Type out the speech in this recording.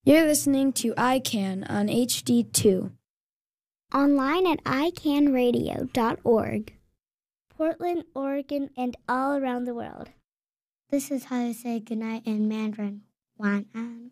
You're listening to iCan on HD2. Online at icanradio.org. Portland, Oregon, and all around the world. This is how to say goodnight in Mandarin.晚安.